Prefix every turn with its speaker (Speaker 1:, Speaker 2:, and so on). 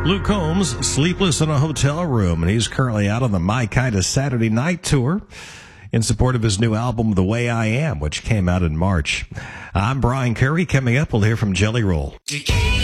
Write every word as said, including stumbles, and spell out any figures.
Speaker 1: Luke Combs, Sleepless in a Hotel Room, and he's currently out on the My Kind of Saturday Night Tour in support of his new album, The Way I Am, which came out in March. I'm Brian Curry. Coming up, we'll hear from Jelly Roll.
Speaker 2: Decay.